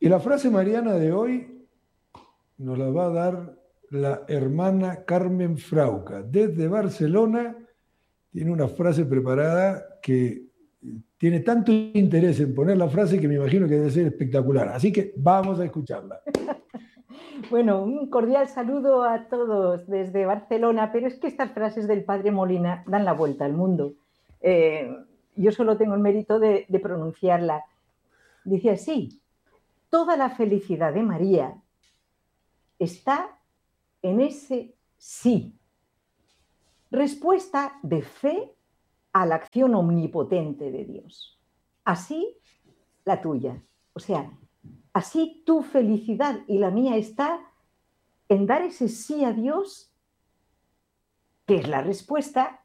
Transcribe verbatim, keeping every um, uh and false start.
Y la frase mariana de hoy nos la va a dar la hermana Carmen Frauca. Desde Barcelona tiene una frase preparada que tiene tanto interés en poner la frase que me imagino que debe ser espectacular. Así que vamos a escucharla. Bueno, un cordial saludo a todos desde Barcelona, pero es que estas frases del padre Molina dan la vuelta al mundo. Eh, yo solo tengo el mérito de, de pronunciarla. Dice así: toda la felicidad de María está en ese sí. Respuesta de fe a la acción omnipotente de Dios. Así la tuya. O sea, así tu felicidad y la mía está en dar ese sí a Dios, que es la respuesta